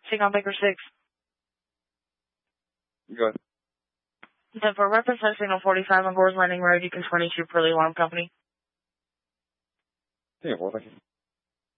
Take on Baker 6. Go ahead. For reference signal 45 on Gores Landing Road, you can 22 per the alarm company. Yeah, well, thank you.